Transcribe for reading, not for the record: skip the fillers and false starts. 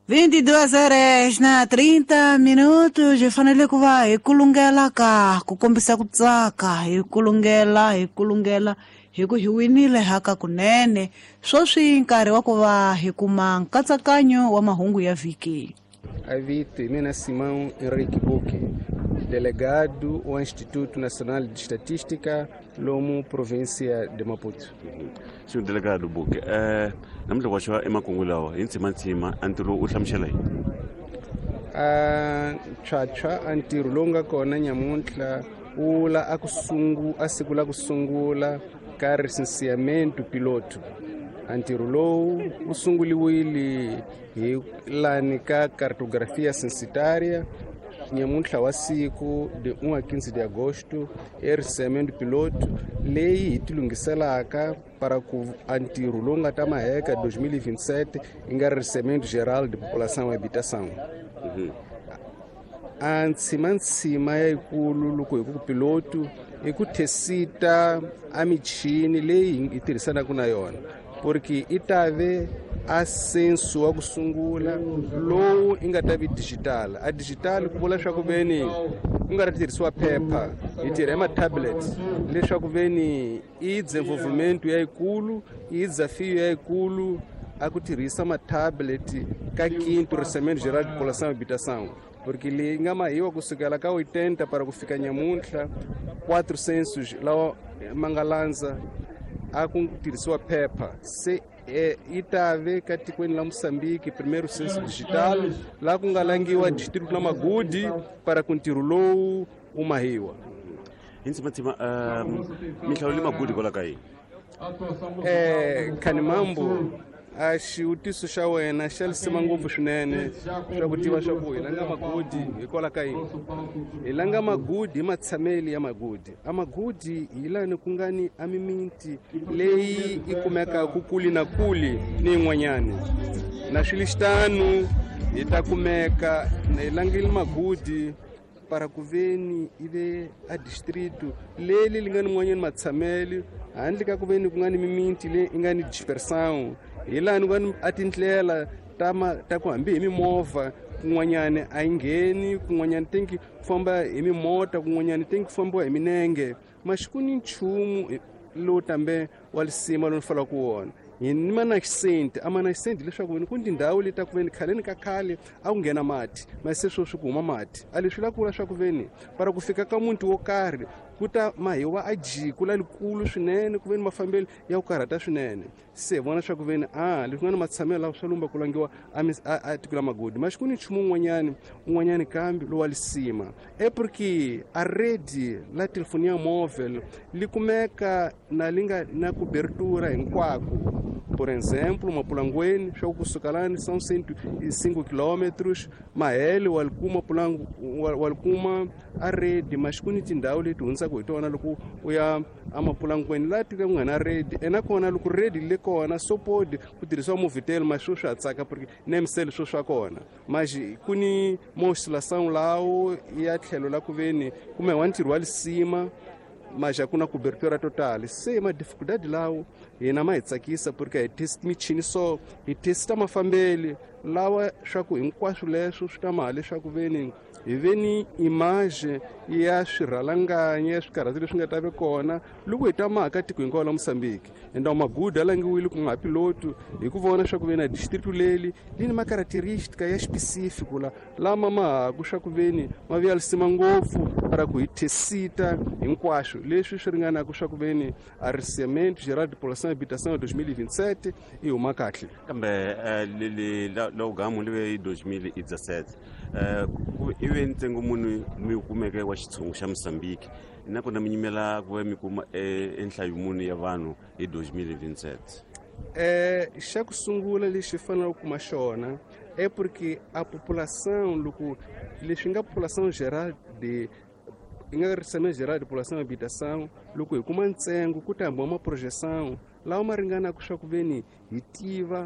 22 horas na 30 minutos fanele kuva hi kulungela ka ku kombisa ku tsaka hi kulungela hi ku hi winile haka kunene swoswi nkarhi wa ku va hi kuma nkatsakanyo wa mahungu ya vhiki. Avite mina Simão Henrique Buque, delegado do Instituto Nacional de Estatística, Lomo, província de Maputo. Senhor delegado Buque, namle wachwa emakungulawa intsimantsima antilo uhlamushela yi. Chachwa antiro longa kona nyamuntla ula asikula kusungula ka recenseamento piloto. Antiro lowu usunguliwile hi lani ka cartografia censitária nyamuntla wa siku de 1 a 15 de agosto recenseamento piloto leyi hi tilungiselaka para ku antiro lowu nga ta maheka 2027 inga recenseamento geral de população e habitação. Antsimantsima ya ikulu loko hi ku piloto i ku thesita a michini leyi hi tirhisanaka na yona porque itave a censo wa kusungula lowu i nga ta vi digital a digital ku vula swa ku veni ku nga ri tirhisiwa phepha hi tirha tablet leswaku veni i desenvolvimento ya ikulu i desafio ya ikulu a ku tirhisa tablet ka quinto recenseamento geral de população e habitação porque leyi nga mahiwa kusukela ka 80 para ku fika nyamuntlha 4 censos lawa mangalanza a ku tirhisiwa phepha se itave ka tikweni la Moçambique primeiro censo digital lá ku nga langiwa distrito la Magudi para ku ntirho lowu u mahiwa. Intsimantsima mihlawuli Magudi kola ka yi. Khanimambo a xiwutiso xa wena xa lisima ngopfu swinene swa ku tiva swa ku hi langa Magudi hikola ka yini. Hi langa Magudi hi matshameli ya Magudi. A Magudi hi lani ku nga ni a mimiti leyi i kumeka ku kuli na kuli ni yin'wanyani na swilo xitanu hi ta kumeka hi langile Magudi para ku veni ive a distrito leli li nga ni n'wanyani matshameli handle ka ku veni ku nga ni mimiti leyi i nga ni dispersão hi lani ku nga a tindlela ta ku hambi hi mimovha kun'wanyani a yi ngheni kun'wanyani tenki famba hi mimota kun'wanyani tenki fambiwa hi minenge maxiku ni nchumu lowu tambe wa lisima lowu ni falaka ku wona hi ni manaxisenti a manaxisenti leswaku veni ku ni tindhawu leti ta ku veni khaleni ka khale a ku nghena mati ma se sweswi ku huma mati a leswi la ku vula swa ku veni para ku fika ka muti wo karhi ku ta mahiwa a jiko lalikulu swinene ku veni mafambelo ya ku karhata swinene se vona swa ku veni leswi nga na matshamelo lawa swa lumba ku langiwa a tiko la Magudi maxiku ni nchumu un'wanyani kambe lowu wa lisima porque a rede la telefonia móvel li kumeka na linga na cobertura hinkwako. Por exemplo, Mapulangweni, swa kusuka lani são 105 quilômetros, Mahele walkuma a rede mas ku ni tindhawu leti hundzaka hi tona loko u ya a Mapulangweni la tika ku nga na rede nakona loko rede le kona sopodi ku tirhisiwa movitelo mas swo swa tsaka porque nemisele swo swa kona mas ku ni oscilação lawo ya tlhelo la ku veni kume wa ntirho wa lisima mas já kuna cobertura total se ma dificuldade lawo hina ma hi tsakisa porque hi test michini so hi testa mafambeli lawa swa ku hinkwaswo leswo swi ta maha leswaku veni hi veni image ya swirhalanganya ya swikarhati leswi nga ta ve kona loko hi ta maha ka tiko hinkwaro la Moçambique enda Magudi a langiwile ku nga piloto hi ku vona swa ku veni a distrito leli li ni macaracterística ya específico lama mahaku swa ku veni ma vuya lisima ngopfu para ku hi thesita hinkwaswo leswi swi ringanaka swa ku veni a recenseamento geral de população e habitação 2027 i huma kahle kambe lawu gamu live 2017 ive ntsengo munhu mi kumeke wa xitshungu xa Moçambique nakona mi nyimela ku va mi kuma enhlayo muni ya vanhu hi 2027. Xa ku sungula lexi fanele ku kuma xona porque a população loko leswi nga população geral de inga recenseamento geral de população e habitação loko hi kuma ntsengo ku ta hambiwa ma projeção lawa ma ringanaka swa ku veni hi tiva